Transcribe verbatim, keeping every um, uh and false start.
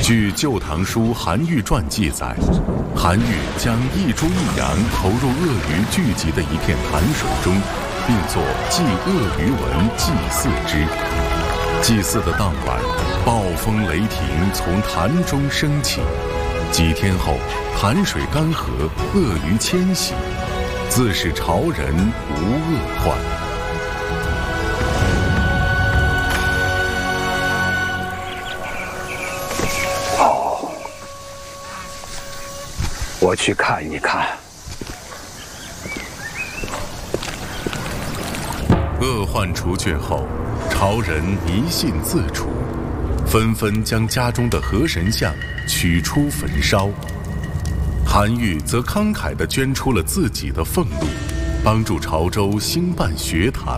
据《旧唐书·韩愈传》记载，韩愈将一猪一羊投入鳄鱼聚集的一片潭水中，并作祭鳄鱼文祭祀之。祭祀的当晚，暴风雷霆从潭中升起，几天后，潭水干涸，鳄鱼迁徙，自是朝人无恶患。 哦，我去看一看。 恶患除却后，朝人迷信自除，纷纷将家中的河神像取出焚烧。韩愈则慷慨地捐出了自己的俸禄，帮助潮州兴办学堂。